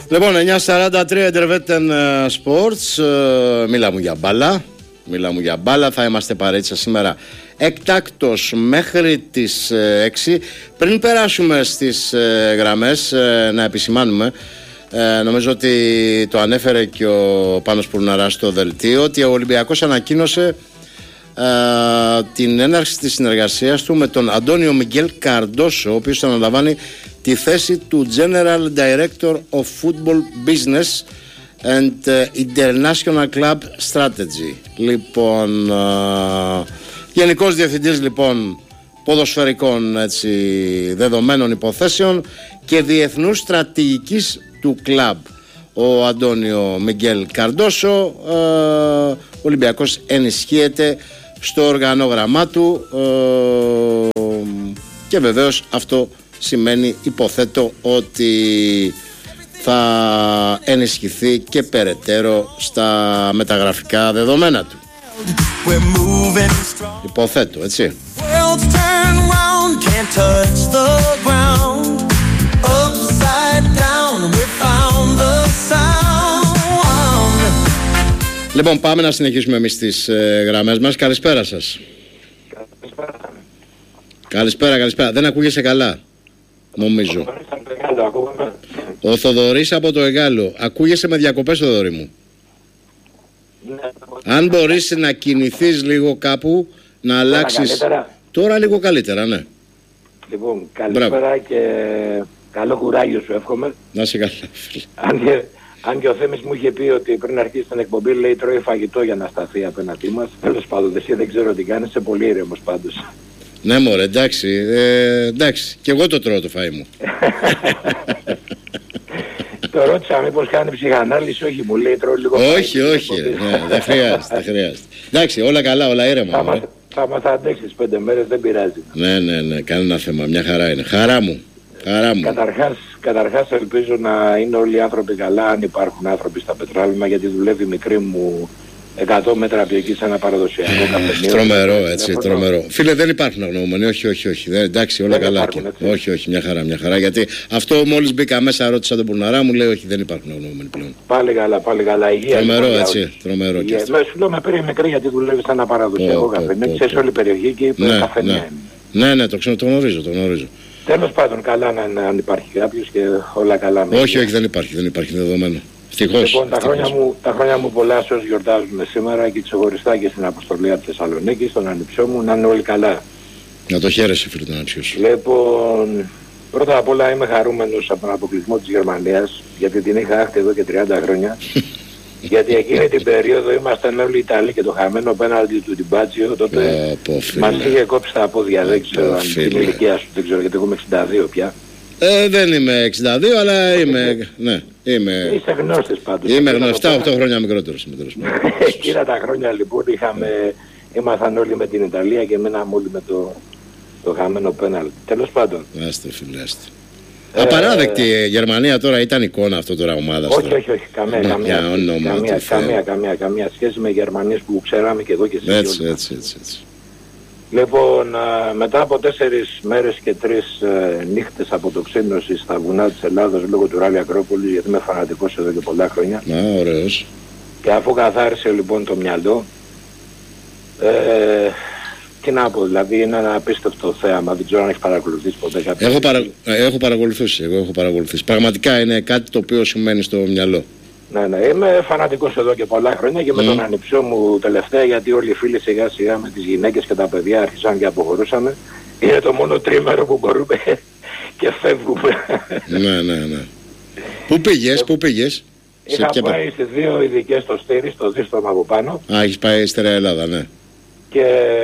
Λοιπόν, 9:43 Intervetten Sports. Μιλάμε για μπάλα. Μιλάμε για μπάλα. Θα είμαστε παρέτσα σήμερα εκτάκτος μέχρι τις 6. Πριν περάσουμε στις γραμμές, να επισημάνουμε, νομίζω ότι το ανέφερε και ο Πάνος Πουρναράς στο δελτίο, ότι ο Ολυμπιακός ανακοίνωσε την έναρξη της συνεργασίας του με τον Αντώνιο Μιγγέλ Καρντόσο, ο οποίος αναλαμβάνει τη θέση του General Director of Football Business and International Club Strategy. Λοιπόν, Γενικός Διευθυντής λοιπόν ποδοσφαιρικών δεδομένων υποθέσεων και διεθνούς στρατηγικής του κλαμπ, ο Αντώνιο Μιγγέλ Καρντόσο. Ο Ολυμπιακός ενισχύεται στο οργανόγραμμά του και βεβαίως αυτό σημαίνει, υποθέτω, ότι θα ενισχυθεί και περαιτέρω στα μεταγραφικά δεδομένα του. Υποθέτω, έτσι. Λοιπόν, πάμε να συνεχίσουμε εμείς τις γραμμές μας. Καλησπέρα σας. Καλησπέρα. Δεν ακούγεσαι καλά, νομίζω. Ο Θοδωρής από το Εγάλο. Ακούγεσαι με διακοπές, Θοδωρή μου. Αν μπορείς να κινηθείς λίγο κάπου, να αλλάξεις. Τώρα λίγο καλύτερα, ναι. Λοιπόν, καλησπέρα και καλό κουράγιο σου εύχομαι. Να είσαι καλά. Αν και ο Θέμης μου είχε πει ότι πριν αρχίσει την εκπομπή, λέει, τρώει φαγητό για να σταθεί απέναντί μας. Τέλος πάντων, εσύ δεν ξέρω τι κάνεις, είσαι πολύ ήρεμος πάντως. Ναι μωρέ, εντάξει, και εγώ το τρώω το φαΐ μου. Το ρώτησα μήπως κάνει ψυχανάλυση, όχι, μου λέει τρώω λίγο. Όχι, ναι, δεν χρειάζεται. Εντάξει, όλα καλά, όλα ήρεμα. Θα μας αντέξεις 5 μέρες, δεν πειράζει. Ναι, κανένα θέμα, μια χαρά είναι. Χαρά μου. Καταρχάς ελπίζω να είναι όλοι οι άνθρωποι καλά, αν υπάρχουν άνθρωποι στα πετράλαιμα, γιατί δουλεύει η μικρή μου 100 μέτρα από εκεί σε ένα παραδοσιακό καφενείο. Τρομερό. Φίλε, δεν υπάρχουν αγνοούμενοι, όχι. Εντάξει, όλα καλά. Όχι, μια χαρά. Γιατί αυτό μόλις μπήκα μέσα, ρώτησα τον Πουρναρά, μου λέει όχι, δεν υπάρχουν αγνοούμενοι πλέον. Πάλι καλά. Υγεία. Τρομερό. Σου λέω με πήρε μικρή γιατί δουλεύει σε ένα παραδοσιακό καφενείο. Ξέρεις όλη η περιοχή και καφενεία είναι. Ναι, το γνωρίζω. Τέλος πάντων, καλά αν υπάρχει κάποιος και όλα καλά. Όχι, δεν υπάρχει δεδομένο. Λοιπόν, τα χρόνια μου πολλά σε όσοι γιορτάζουν σήμερα και ξεχωριστά και στην αποστολή από Θεσσαλονίκη, στον ανιψιό μου, να είναι όλοι καλά. Να το χαίρεσαι, φίλε, τον ανιψιό σου. Λοιπόν, πρώτα απ' όλα είμαι χαρούμενος από τον αποκλεισμό της Γερμανίας, γιατί την είχα άχτη εδώ και 30 χρόνια. Γιατί εκείνη την περίοδο ήμασταν όλοι Ιταλοί και το χαμένο πέναλτι του Ντιμπάτσιο, τότε μας είχε κόψει τα πόδια, δεν ξέρω αν την ηλικία σου, δεν ξέρω, γιατί εγώ είμαι 62 πια. Δεν είμαι 62, αλλά είμαι. Ναι, είσαι γνώστης πάντως. Είμαι γνωστά, 8 χρόνια μικρότερος. Εκείνα τα χρόνια λοιπόν ήμασταν όλοι με την Ιταλία και μείναμε όλοι με το χαμένο πέναλτι. Τέλος πάντων. Άστε φίλε. Απαράδεκτη η Γερμανία τώρα, ήταν εικόνα αυτό τώρα ομάδας. Όχι, καμία σχέση με Γερμανίες που ξέραμε και εδώ και εσείς. Έτσι. Λοιπόν, μετά από 4 μέρες και 3 νύχτες αποτοξίνωση στα βουνά της Ελλάδας λόγω του Ράλι Ακρόπολης, γιατί είμαι φανατικός εδώ και πολλά χρόνια. Ωραίος. Και αφού καθάρισε λοιπόν το μυαλό, τι να πω, δηλαδή είναι ένα απίστευτο θέαμα, δεν ξέρω αν έχει παρακολουθήσει ποτέ κάποιο. Έχω παρακολουθήσει. Πραγματικά είναι κάτι το οποίο σου μένει στο μυαλό. Ναι, είμαι φανατικός εδώ και πολλά χρόνια και με τον ανιψιό μου τελευταία, γιατί όλοι οι φίλοι σιγά σιγά με τις γυναίκες και τα παιδιά άρχισαν και αποχωρούσαμε. Είναι το μόνο τρίμερο που μπορούμε και φεύγουμε. Ναι. Πού πήγες? Είχα πάει στις 2 ειδικές στο Στήρι, στο δίστρωμα από πάνω. Έχεις πάει Στερεά Ελλάδα, ναι. Και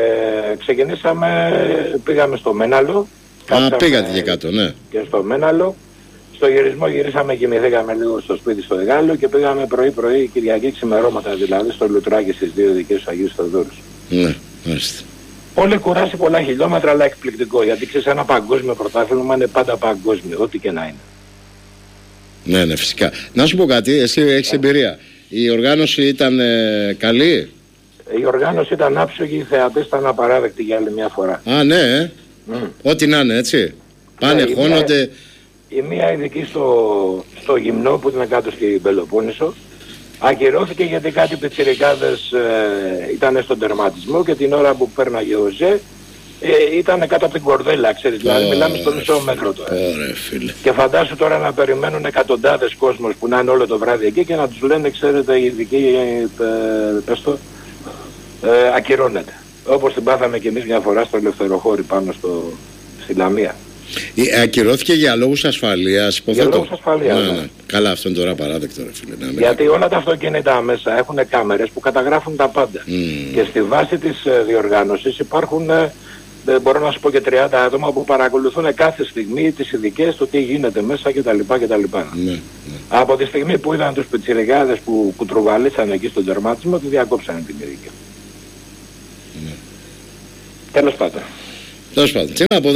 πήγαμε στο Μέναλο. Πήγατε και κάτω, ναι. Και στο Μέναλο. Στο γυρισμό γυρίσαμε, κοιμηθήκαμε λίγο στο σπίτι στο Εγάλο και πήγαμε πρωί Κυριακή ξημερώματα, δηλαδή στο Λουτράκι στις 2 ειδικές του Αγίου Θεοδόρους. Ναι, μάλιστα. Πολύ κουράσει, πολλά χιλιόμετρα, αλλά εκπληκτικό, γιατί ξέρεις ένα παγκόσμιο πρωτάθλημα είναι πάντα παγκόσμιο, ό,τι και να είναι. Ναι, φυσικά. Να σου πω κάτι, εσύ έχεις εμπειρία. Η οργάνωση ήταν καλή? Η οργάνωση ήταν άψογη, οι θεατές ήταν απαράδεκτοι για άλλη μια φορά. Ναι. Ό,τι να είναι, έτσι. Πάνε, χώνονται. η μία ειδική στο γυμνό που ήταν κάτω στην Πελοπόννησο. Ακυρώθηκε γιατί κάτι πιτσιρικάδες ήταν στον τερματισμό και την ώρα που πέρναγε ο Ζε ήταν κάτω από την κορδέλα, ξέρεις, δηλαδή μιλάμε στο μισό μέτρο τώρα. Και φαντάσου τώρα να περιμένουν εκατοντάδες κόσμος που να είναι όλο το βράδυ εκεί και να τους λένε, ξέρετε, η ειδική, πες το, ακυρώνεται. Όπως την πάθαμε και εμείς μια φορά στο Ελευθεροχώρι πάνω στη Λαμία. Ακυρώθηκε για λόγους ασφαλείας, υποθέτω. Για λόγους ασφαλείας, ναι. Καλά, αυτό είναι τώρα παράδεκτο, ρε φίλε. Γιατί όλα τα αυτοκίνητα μέσα έχουν κάμερες που καταγράφουν τα πάντα. Και στη βάση της διοργάνωσης υπάρχουν, μπορώ να σου πω, και 30 άτομα που παρακολουθούν κάθε στιγμή τις ειδικές, το τι γίνεται μέσα κτλ. Ναι. Από τη στιγμή που είδαν τους πιτσιρικάδες που κουτρουβαλίσαν εκεί στον τερματισμό, τη διακόψανε την ειδική. Ναι. Τέλος πάντων. Τι να πω,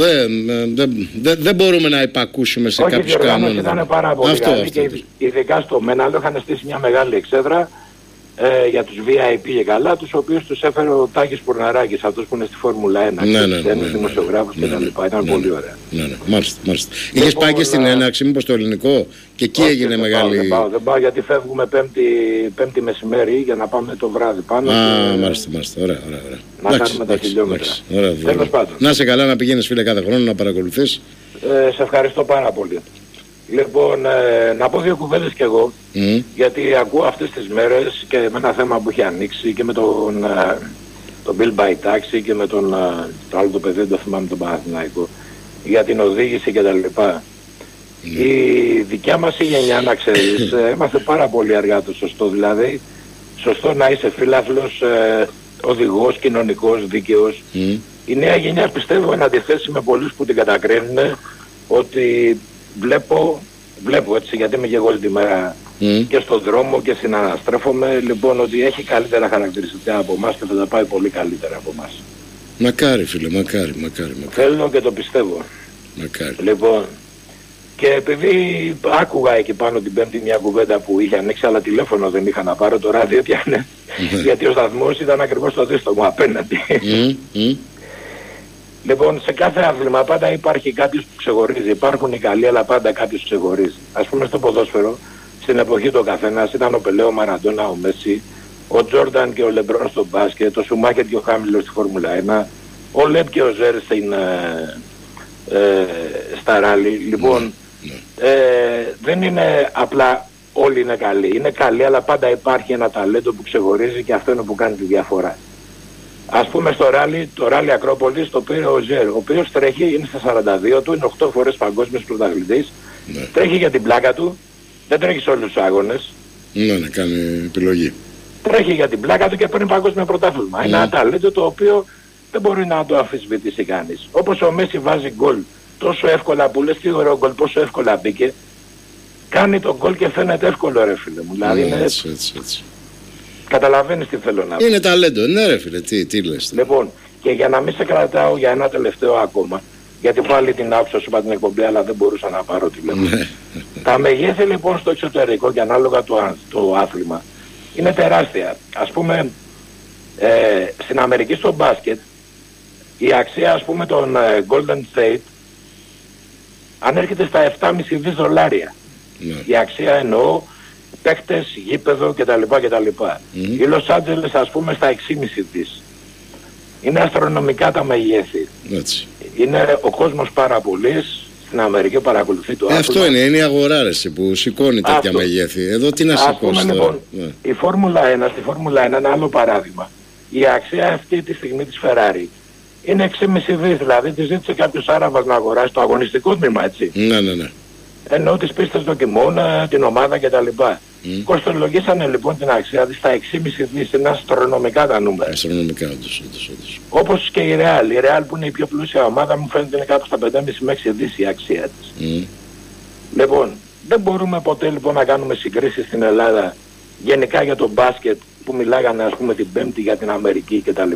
δεν μπορούμε να υπακούσουμε σε κάποιους κανόνες. Όχι, ήταν πάρα πολύ καλή και ειδικά στο Μέναλο είχαν στήσει μια μεγάλη εξέδρα για τους VIP και καλά, τους οποίους τους έφερε ο Τάκης Πουρναράκης, αυτός που είναι στη Φόρμουλα 1, ένας δημοσιογράφος και τα λοιπά. Ήταν πολύ ωραία. Μάλιστα. Είχες πάει και στην έναρξη, μήπως το ελληνικό, και εκεί έγινε μεγάλη... Δεν πάω γιατί φεύγουμε πέμπτη μεσημέρι για να πάμε το βράδυ πάνω. Μάλιστα, ωραία. Να κάνουμε τα χιλιόμετρα. Τέλος πάντων. Να είσαι καλά, να πηγαίνεις φίλε κάθε χρόνο να παρακολουθείς. Σε ευχαριστώ πάρα πολύ. Λοιπόν, να πω δύο κουβέντες κι εγώ, γιατί ακούω αυτές τις μέρες και με ένα θέμα που έχει ανοίξει και με τον Bill by Taxi και με το άλλο το παιδί, δεν το θυμάμαι, τον Παναθηναϊκό, για την οδήγηση και τα λοιπά. Η δικιά μας η γενιά, να ξέρεις, έμαθε πάρα πολύ αργά το σωστό, δηλαδή σωστό να είσαι φίλαθλος, οδηγός, κοινωνικός, δίκαιος. Η νέα γενιά, πιστεύω, εν αντιθέσει με πολλούς που την κατακρίνουν, ότι βλέπω έτσι, γιατί είμαι και εγώ όλη τη μέρα και στον δρόμο και συναναστρέφομαι, λοιπόν, ότι έχει καλύτερα χαρακτηριστικά από εμάς και θα τα πάει πολύ καλύτερα από εμάς. Μακάρι φίλε, μακάρι. Θέλω και το πιστεύω. Μακάρι. Λοιπόν, και επειδή άκουγα εκεί πάνω την Πέμπτη μια κουβέντα που είχε ανοίξει, αλλά τηλέφωνο δεν είχα να πάρω, το ράδιο πιάνε, γιατί ο σταθμός ήταν ακριβώς στο δίστομο απέναντι. Λοιπόν, σε κάθε άθλημα πάντα υπάρχει κάποιος που ξεχωρίζει. Υπάρχουν οι καλοί, αλλά πάντα κάποιος ξεχωρίζει. Ας πούμε στο ποδόσφαιρο, στην εποχή του καθένας ήταν ο Πελέ, ο Μαραντόνα, ο Μέση, ο Τζόρνταν και ο Λεμπρόν στο μπάσκετ, ο Σουμάχερ και ο Χάμιλτον στη Φόρμουλα 1, ο Λεπ και ο Ζέρ στα ράλι. Λοιπόν, δεν είναι απλά όλοι είναι καλοί. Είναι καλοί, αλλά πάντα υπάρχει ένα ταλέντο που ξεχωρίζει και αυτό είναι που κάνει τη διαφορά. Ας πούμε στο ράλι, το ράλι Ακρόπολης το πήρε ο Ζέρ, ο οποίος τρέχει, είναι στα 42 του, είναι 8 φορές παγκόσμιος πρωταθλητής, τρέχει για την πλάκα του, δεν τρέχει σε όλους τους άγονες. Να κάνει επιλογή. Τρέχει για την πλάκα του και παίρνει παγκόσμιο πρωτάθλημα. Είναι ένα ταλέντο το οποίο δεν μπορεί να το αμφισβητήσει κανείς. Όπως ο Μέση βάζει γκολ τόσο εύκολα, που λες τι ωραίο γκολ, πόσο εύκολα μπήκε, κάνει το γκολ και φαίνεται εύκολο, ρε φίλε μου. Δηλαδή είναι έτσι. Καταλαβαίνεις τι θέλω να πω. Είναι ταλέντο, ναι ρε φίλε, τι λες. Λοιπόν, και για να μην σε κρατάω για ένα τελευταίο ακόμα, γιατί πάλι την άκουσα, σου είπα την εκπομπή, αλλά δεν μπορούσα να πάρω τηλέφωνο. Τα μεγέθη λοιπόν στο εξωτερικό και ανάλογα το άθλημα είναι τεράστια. Ας πούμε, στην Αμερική στο μπάσκετ, η αξία ας πούμε των Golden State ανέρχεται στα 7,5 δις δολάρια. Η αξία εννοώ παίκτες, γήπεδο κτλ. Η Los Angeles ας πούμε στα 6,5 δις. Είναι αστρονομικά τα μεγέθη. Έτσι. Είναι ο κόσμος πάρα πολύς, στην Αμερική παρακολουθεί το άθλημα. Αυτό είναι η αγορά ρε, που σηκώνει τέτοια μεγέθη. Εδώ τι να σηκώσει τώρα. Λοιπόν, η Φόρμουλα 1, στη Φόρμουλα 1 ένα άλλο παράδειγμα. Η αξία αυτή τη στιγμή της Ferrari είναι 6,5 δις, δηλαδή τη ζήτησε κάποιος Άραβας να αγοράσει το αγωνιστικό τμήμα, έτσι. Ναι. Ενώ τις πίστες δοκιμών, την ομάδα κτλ. Κοστολογήσανε λοιπόν την αξία της στα 6,5 δις, είναι αστρονομικά τα νούμερα. Αστρονομικά, όντως. Όπως και η Real. Η Real που είναι η πιο πλούσια ομάδα μου φαίνεται είναι κάπου στα 5,5 με 6 δις η αξία της. Λοιπόν, δεν μπορούμε ποτέ λοιπόν να κάνουμε συγκρίσεις στην Ελλάδα γενικά για το μπάσκετ που μιλάγανε ας πούμε την Πέμπτη για την Αμερική κτλ.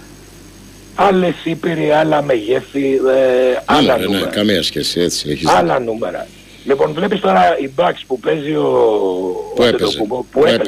Άλλες ήπειροι, άλλα μεγέθη, άλλα νούμερα. Καμία σχέση, έτσι. Έχεις άλλα νούμερα. Λοιπόν, βλέπεις τώρα η Bucks που παίζει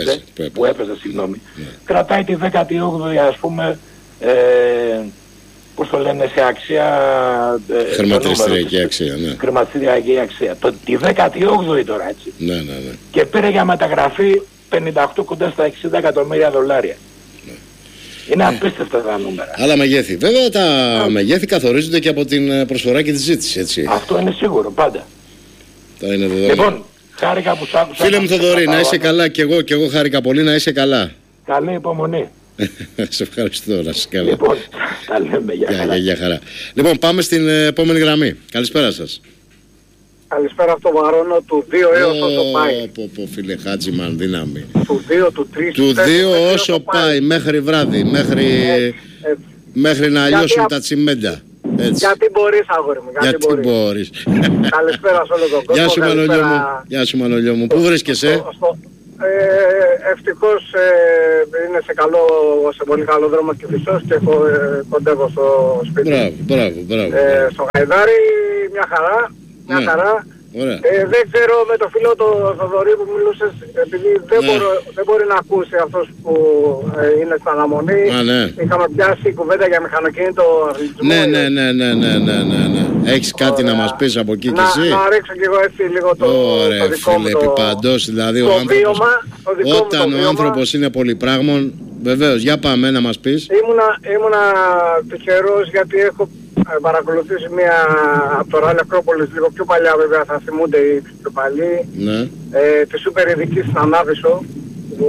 που έπαιζε, συγγνώμη, κρατάει τη 18η ας πούμε πώς το λένε, σε αξία... Χρηματιστηριακή αξία, ναι. Χρηματιστηριακή αξία. Τη 18η τώρα, έτσι. Ναι. Και πήρε για μεταγραφή 58 κοντά στα 60 εκατομμύρια δολάρια. Ναι. Είναι απίστευτα τα νούμερα. Άλλα μεγέθη. Βέβαια τα μεγέθη καθορίζονται και από την προσφορά και τη ζήτηση, έτσι. Αυτό είναι σίγουρο, πάντα. Τα είναι δεδομένο. Λοιπόν, χάρηκα που σ' άκουσα. Φίλε μου Θοδωρή, να είσαι καλά, και εγώ χάρηκα πολύ, να είσαι καλά. Καλή υπομονή. Σε ευχαριστώ, να είσαι καλά. Λοιπόν, τα λέμε, για χαρά. Λοιπόν, πάμε στην επόμενη γραμμή. Καλησπέρα σας. Καλησπέρα από το Βαρώνο, του 2 έως όσο πάει. Φίλε Χάτζημαν, δύναμη. Του 2, του 3, του 2 όσο πάει, μέχρι βράδυ, μέχρι να λιώσουν τα τσιμέντα. Έτσι. Γιατί μπορείς, αγόρι μου, γιατί μπορείς. Καλησπέρα σε όλο τον κόσμο. Γεια σου Μανολιό μου. Πού βρίσκεσαι? Ευτυχώς είναι σε πολύ καλό δρόμο και φυσός και κοντεύω στο σπίτι. Μπράβο. Στο Γαϊδάρι, μια χαρά. Δεν ξέρω, με το φίλο το Θοδωρή που μιλούσες, επειδή δεν μπορεί να ακούσει αυτός που είναι στην αναμονή. Είχαμε πιάσει κουβέντα για μηχανοκίνητο αθλητισμό. Ναι. Έχεις κάτι να μας πεις από εκεί κι εσύ? Να ρίξω κι εγώ έτσι λίγο το δικό μου επί παντός, δηλαδή το βίωμα. Όταν ο άνθρωπος είναι πολυπράγμων, βεβαίως, για πάμε να μας πεις. Ήμουνα τυχερός γιατί έχω παρακολουθήσει μία από το Ράλι Ακρόπολης, λίγο πιο παλιά βέβαια, θα θυμούνται οι πιο παλιοί, τη σούπερ ειδική στην Ανάβησο, που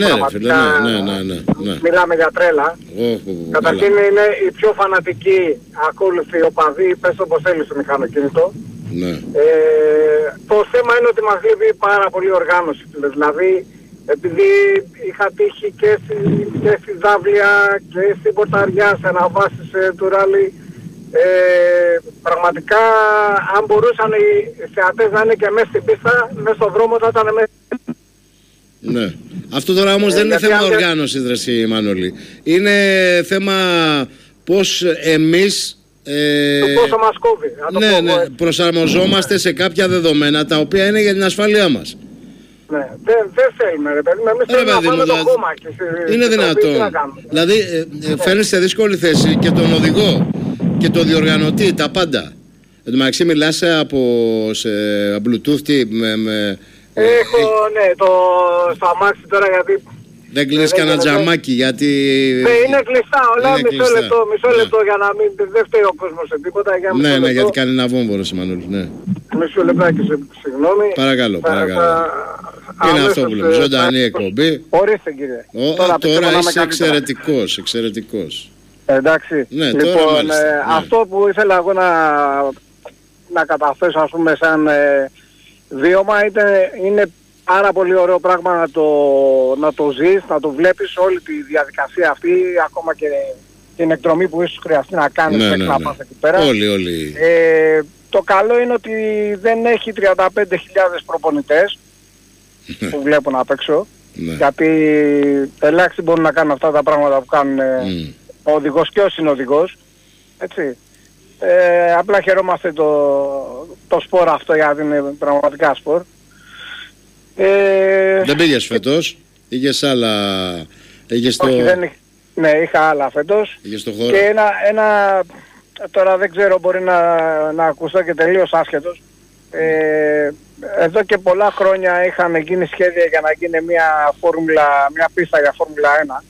μιλάμε για τρέλα. Καταρχήν είναι οι πιο φανατικοί ακόλουθοι οπαδοί, πες το πως θέλει στο μηχανοκίνητο. Το θέμα είναι ότι μας λείπει πάρα πολύ οργάνωση, δηλαδή επειδή είχα τύχει και στη Δάβλια και στην Πορταριά σε αναβάσεις του Ράλι, πραγματικά αν μπορούσαν οι θεατές να είναι και μέσα στην πίστα, μέσα στον δρόμο θα ήταν μέσα. Ναι. Αυτό τώρα όμως δεν είναι θέμα οργάνωσης, ρε Μανώλη. Είναι θέμα πώς εμείς πόσο μας κόβει. Προσαρμοζόμαστε σε κάποια δεδομένα τα οποία είναι για την ασφάλειά μας. Ναι, δεν θέλουμε ρε παιδί, εμείς θέλουμε να πάμε το κόμμα. Είναι δυνατόν. Δηλαδή φέρνεις σε δύσκολη θέση και τον οδηγό και τον διοργανωτή, τα πάντα. Εν τω μεταξύ μιλάς από Bluetooth έχω, στο αμάξι τώρα γιατί... Δεν κλείνεις κανένα τζαμάκι γιατί... είναι κλειστά όλα, μισό λεπτό για να μην... Δεν φταίει ο κόσμος σε τίποτα. Ναι, γιατί κάνει ένα βόμβο, Μανώλη, ναι. Μισό λεπτάκι, συγγνώμη. Παρακαλώ. Είναι αυτό που λέμε, ζωντανή εκπομπή. Ορίστε κύριε. Τώρα είσαι εξαιρετικός. Εντάξει, λοιπόν, αυτό που ήθελα εγώ να καταθέσω, ας πούμε, σαν βίωμα είναι πάρα πολύ ωραίο πράγμα να το ζεις, να το βλέπεις όλη τη διαδικασία αυτή, ακόμα και την εκδρομή που ίσως χρειαστεί να κάνεις μέχρι να πας εκεί πέρα. Όλοι. Το καλό είναι ότι δεν έχει 35.000 προπονητές που βλέπουν απ' έξω, γιατί ελάχιστοι μπορούν να κάνουν αυτά τα πράγματα που κάνουν ο οδηγός και ο συνοδηγός, έτσι. Απλά χαιρόμαστε το σπορ αυτό, γιατί είναι πραγματικά σπορ. Δεν πήγες φέτος, είχες άλλα... Όχι, ναι, είχα άλλα φέτος. Είχες το χώρο. Και ένα τώρα δεν ξέρω, μπορεί να ακουστώ και τελείως άσχετος. Εδώ και πολλά χρόνια είχαν γίνει σχέδια για να γίνει μια πίστα για Φόρμουλα 1.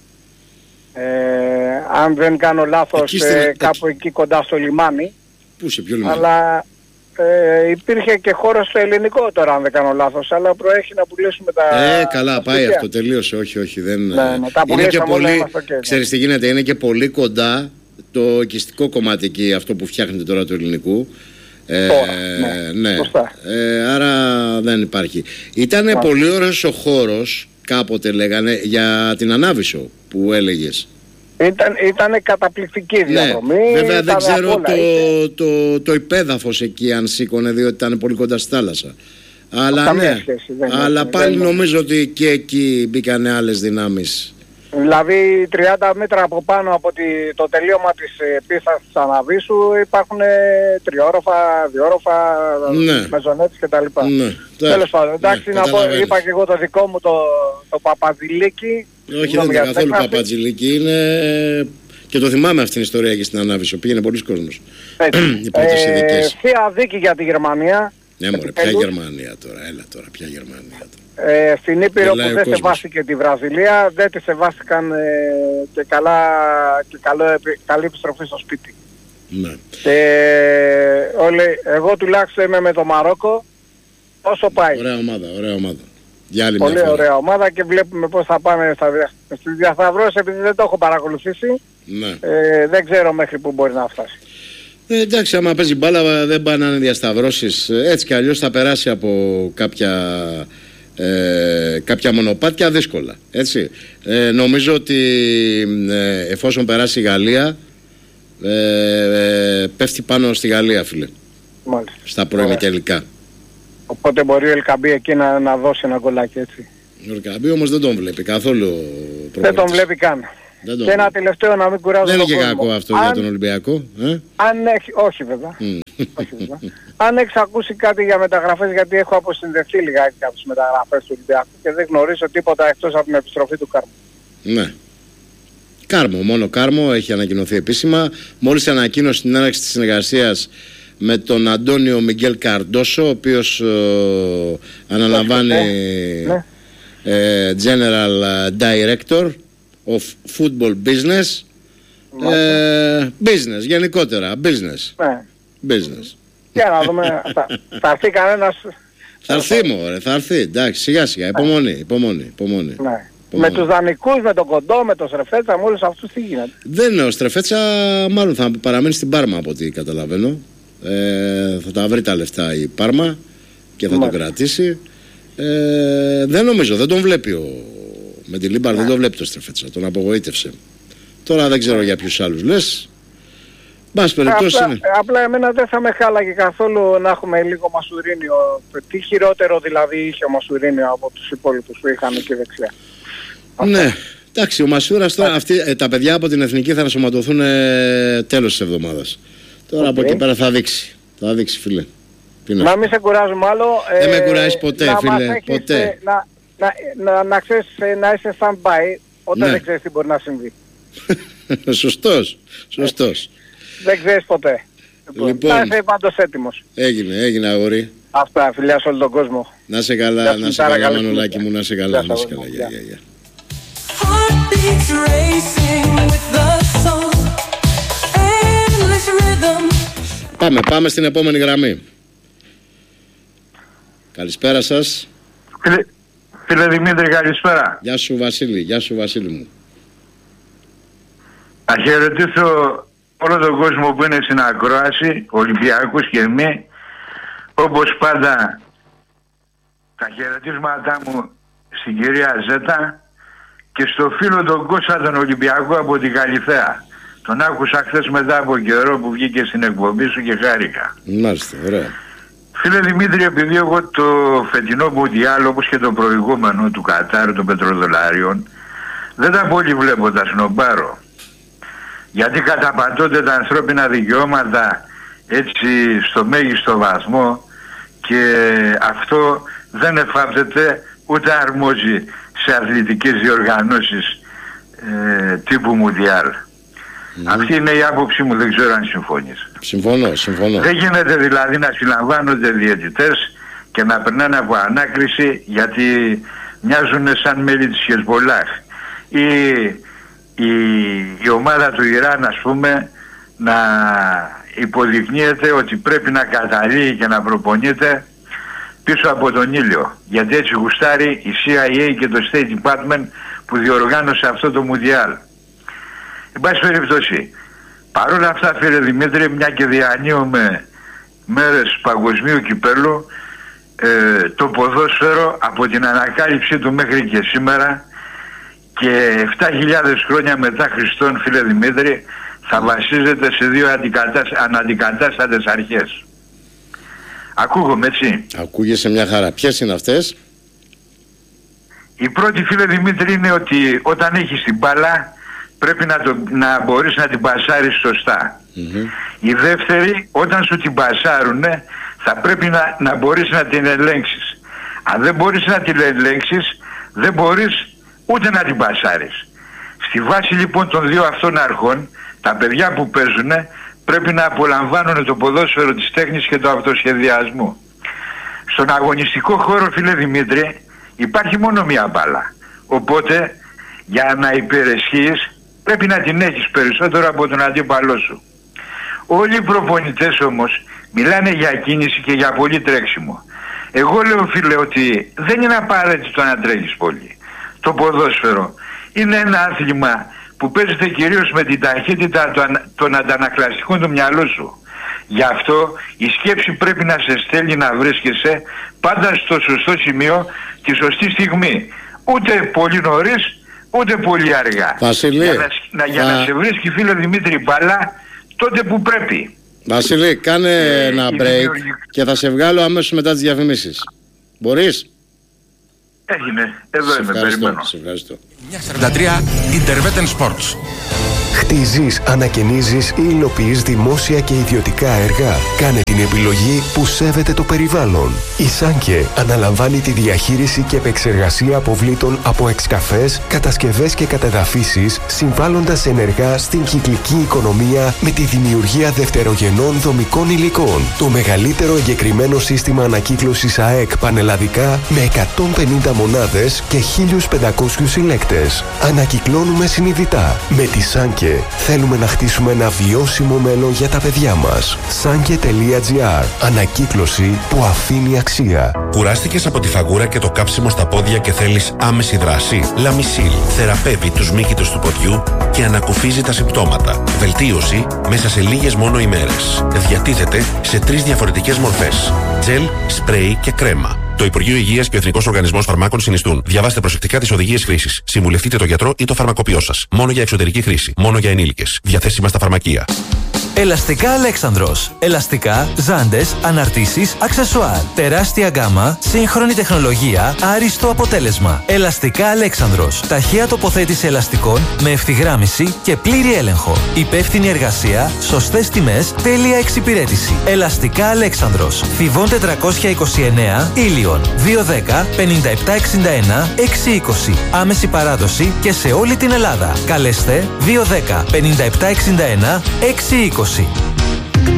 Αν δεν κάνω λάθος, κάπου εκεί κοντά στο λιμάνι. Πού, σε ποιο λιμάνι? Αλλά υπήρχε και χώρο στο ελληνικό τώρα, αν δεν κάνω λάθος, αλλά προέχει να πουλήσουμε τα... καλά, πάει αυτό, τελείωσε, όχι, δεν... Ναι, τα είναι και πολύ, okay, ξέρεις τι γίνεται, είναι και πολύ κοντά το οικιστικό κομμάτι εκεί, αυτό που φτιάχνεται τώρα του ελληνικού. Ναι. Άρα δεν υπάρχει. Ήτανε πολύ ωραίος ο χώρος, κάποτε λέγανε, για την Ανάβησο που έλεγες. Ήταν καταπληκτική διαδρομή. Βέβαια δεν ξέρω το υπέδαφος εκεί αν σήκωνε, διότι ήταν πολύ κοντά στη θάλασσα. Αλλά αλλά πάλι νομίζω ότι και εκεί μπήκανε άλλες δυνάμεις. Δηλαδή 30 μέτρα από πάνω από το τελείωμα της πίστας της Αναβίσου υπάρχουν τριόροφα, διόροφα, μεζονέτες κτλ. Τέλος πάντων, εντάξει, να πω, είπα και εγώ το δικό μου το Παπατζηλίκι. Όχι, δεν είναι καθόλου Παπατζηλίκι, είναι Και το θυμάμαι αυτήν την ιστορία και στην Ανάβησο. Πήγαινε πολλοί κόσμος. Οι πρώτες ειδικές. Θεία δίκη για τη Γερμανία. Ναι, μωρέ, ποια Γερμανία τώρα, έλα τώρα, ποια Γερμανία τώρα. Στην Ήπειρο που δεν σεβάστηκε τη Βραζιλία, δεν τη σεβάστηκαν και καλή επιστροφή στο σπίτι. Ναι. Εγώ τουλάχιστον είμαι με το Μαρόκο όσο πάει. Ωραία ομάδα, ωραία ομάδα. Για άλλη πολύ μια φορά. ωραία ομάδα και βλέπουμε πώς θα πάνε στις διασταυρώσεις, επειδή δεν το έχω παρακολουθήσει. Ναι. Δεν ξέρω μέχρι που μπορεί να φτάσει. Εντάξει, άμα παίζει μπάλα δεν πάνε να είναι διασταυρώσεις. Έτσι κι αλλιώς θα περάσει από κάποια μονοπάτια δύσκολα. Έτσι. Νομίζω ότι εφόσον περάσει η Γαλλία, πέφτει πάνω στη Γαλλία, φίλε. Μάλιστα. Στα πρώιμη τελικά. Οπότε μπορεί ο Ελκαμπή εκεί να δώσει ένα γκολάκι, έτσι. Ο Ελκαμπή όμως δεν τον βλέπει καθόλου. Δεν τον βλέπει καν. Και ένα τελευταίο να μην κουράζω. Δεν είναι και κακό αυτό για τον Ολυμπιακό. Όχι βέβαια. Αν έχεις ακούσει κάτι για μεταγραφές, γιατί έχω αποσυνδεθεί λιγάκι από τις μεταγραφές του Ολυμπιακού και δεν γνωρίζω τίποτα εκτός από την επιστροφή του Κάρμο. Ναι. Κάρμο, μόνο Κάρμο έχει ανακοινωθεί επίσημα. Μόλις ανακοίνωσε την έναρξη της συνεργασίας με τον Αντώνιο Μιγγέλ Καρντόσο, ο οποίος αναλαμβάνει General Director of Football Business. Business, γενικότερα, business. Business. Για να δούμε, θα έρθει κανένας... Θα έρθει μωρέ, θα έρθει, εντάξει, σιγά σιγά, υπομονή. Με τους δανεικούς, με τον Κοντό, με τον Στρεφέτσα, με όλους αυτούς τι γίνεται. Δεν είναι, ο Στρεφέτσα μάλλον θα παραμένει στην Πάρμα από ό,τι καταλαβαίνω. Θα τα βρει τα λεφτά η Πάρμα και θα τον κρατήσει. Δεν νομίζω, δεν τον βλέπει με τη Λίμπαρ, δεν τον βλέπει το Στρεφέτσα, τον απογοήτευσε. Τώρα δεν ξέρω για ποιους άλλους λες. Μπας περιπτώσει είναι. Απλά εμένα δεν θα με χάλαγε καθόλου να έχουμε λίγο Μασουρίνιο. Τι χειρότερο δηλαδή είχε ο Μασουρίνιο από τους υπόλοιπους που είχαν εκεί δεξιά. Ναι, εντάξει, ο Μασούρας τώρα, τα παιδιά από την Εθνική θα ενσωματωθούν τέλος της εβδομάδας. Τώρα από εκεί πέρα θα δείξει. Θα δείξει, φίλε. Να μην σε κουράζουμε άλλο. Δεν με κουράζεις ποτέ, φίλε. Ποτέ. Να ξέρεις να είσαι stand-by όταν δεν ξέρεις τι μπορεί να συμβεί. Σωστός. Δεν ξέρεις ποτέ. Λοιπόν, να είσαι πάντως έτοιμος. Έγινε αγόρι. Αυτά, φιλιά σε όλο τον κόσμο. Να σε καλά, Μανολάκη μου, να σε καλά. Γεια. Πάμε στην επόμενη γραμμή. Καλησπέρα σας. Φίλε Δημήτρη, καλησπέρα. Γεια σου Βασίλη μου. Να χαιρετήσω όλο τον κόσμο που είναι στην ακρόαση, Ολυμπιακούς και εμείς. Όπως πάντα, τα χαιρετίσματά μου στην κυρία Ζέτα και στο φίλο τον Κώστα τον Ολυμπιακό από την Καλυθέα. Τον άκουσα χθες μετά από καιρό που βγήκε στην εκπομπή σου και χάρηκα. Μάλιστα, ωραία. Φίλε Δημήτρη, επειδή εγώ το φετινό Μουντιάλ, όπως και το προηγούμενο του Κατάρ των πετροδολάριων, δεν τα πολύ βλέπω, τα σνομπάρω. Γιατί καταπατώνται τα ανθρώπινα δικαιώματα έτσι στο μέγιστο βαθμό και αυτό δεν εφάπτεται ούτε αρμόζει σε αθλητικές διοργανώσεις τύπου Μουντιάλ. Αυτή είναι η άποψή μου, δεν ξέρω αν συμφωνείς. Συμφωνώ. Δεν γίνεται δηλαδή να συλλαμβάνονται διαιτητές και να περνάνε από ανάκριση γιατί μοιάζουν σαν μέλη της Χεσμολάχ. Η ομάδα του Ιράν, ας πούμε, να υποδεικνύεται ότι πρέπει να καταλύει και να προπονείται πίσω από τον ήλιο. Γιατί έτσι γουστάρει η CIA και το State Department που διοργάνωσε αυτό το Μουντιάλ. Εν πάση περιπτώσει, παρόλα αυτά, φίλε Δημήτρη, μια και διανύουμε μέρες παγκοσμίου κυπέλλου, το ποδόσφαιρο από την ανακάλυψή του μέχρι και σήμερα και 7.000 χρόνια μετά Χριστόν, φίλε Δημήτρη, θα βασίζεται σε δύο αναντικατάστατες αρχές. Ακούγομαι, έτσι? Ακούγεσαι μια χαρά. Ποιες είναι αυτές? Η πρώτη, φίλε Δημήτρη, είναι ότι όταν έχεις την μπάλα πρέπει να μπορείς να την πασάρεις σωστά. Η δεύτερη, όταν σου την πασάρουνε, θα πρέπει να μπορείς να την ελέγξεις. Αν δεν μπορείς να την ελέγξεις, δεν μπορείς ούτε να την πασάρεις. Στη βάση λοιπόν των δύο αυτών αρχών, τα παιδιά που παίζουν πρέπει να απολαμβάνουν το ποδόσφαιρο της τέχνης και του αυτοσχεδιασμού. Στον αγωνιστικό χώρο, φίλε Δημήτρη, υπάρχει μόνο μία μπάλα. Οπότε για να υπερισχύεις πρέπει να την έχεις περισσότερο από τον αντίπαλό σου. Όλοι οι προπονητές όμως μιλάνε για κίνηση και για πολύ τρέξιμο. Εγώ λέω, φίλε, ότι δεν είναι απαραίτητο να τρέχεις πολύ. Το ποδόσφαιρο είναι ένα άθλημα που παίζεται κυρίως με την ταχύτητα των αντανακλαστικών του μυαλού σου. Γι' αυτό η σκέψη πρέπει να σε στέλνει να βρίσκεσαι πάντα στο σωστό σημείο τη σωστή στιγμή. Ούτε πολύ νωρίς, ούτε πολύ αργά. Βασίλη, για να σε βρίσκει, φίλε Δημήτρη, μπάλα τότε που πρέπει. Βασίλη, κάνε ένα break και θα σε βγάλω αμέσως μετά τις διαφημίσεις. Μπορείς? Έγινε. Εδώ είμαι, περιμένω. Σε ευχαριστώ. 943 Interveten Sports. Χτίζεις, ανακαινίζεις ή υλοποιείς δημόσια και ιδιωτικά έργα. Κάνε την επιλογή που σέβεται το περιβάλλον. Η Σάνκε αναλαμβάνει τη διαχείριση και επεξεργασία αποβλήτων από εξκαφές, κατασκευές και κατεδαφίσεις, συμβάλλοντας ενεργά στην κυκλική οικονομία με τη δημιουργία δευτερογενών δομικών υλικών. Το μεγαλύτερο εγκεκριμένο σύστημα ανακύκλωσης ΑΕΚ πανελλαδικά με 150 μονάδες και 1.500 συλλέκτες. Ανακυκλώνουμε συνειδητά. Με τη Σάνκε θέλουμε να χτίσουμε ένα βιώσιμο μέλλον για τα παιδιά μας. Sanke.gr. Ανακύκλωση που αφήνει αξία. Κουράστηκες από τη φαγούρα και το κάψιμο στα πόδια και θέλεις άμεση δράση? Λαμισίλ θεραπεύει τους μύκητους του ποδιού και ανακουφίζει τα συμπτώματα. Βελτίωση μέσα σε λίγες μόνο ημέρες. Διατίθεται σε 3 διαφορετικές μορφές: τζελ, σπρέι και κρέμα. Το Υπουργείο Υγείας και ο Εθνικός Οργανισμός Φαρμάκων συνιστούν. Διαβάστε προσεκτικά τις οδηγίες χρήσης. Συμβουλευτείτε τον γιατρό ή το φαρμακοποιό σας. Μόνο για εξωτερική χρήση. Μόνο για ενήλικες. Διαθέσιμα στα φαρμακεία. Ελαστικά Αλέξανδρος. Ελαστικά, ζάντες, αναρτήσεις, αξεσουάρ. Τεράστια γκάμα, σύγχρονη τεχνολογία, άριστο αποτέλεσμα. Ελαστικά Αλέξανδρος. Ταχεία τοποθέτηση ελαστικών με ευθυγράμμιση και πλήρη έλεγχο. Υπεύθυνη εργασία, σωστές τιμές, τέλεια εξυπηρέτηση. Ελαστικά Αλέξανδρος. Θηβών 429, Ήλιον. 210 5761 620. Άμεση παράδοση και σε όλη την Ελλάδα. Καλέστε 210 5761 620.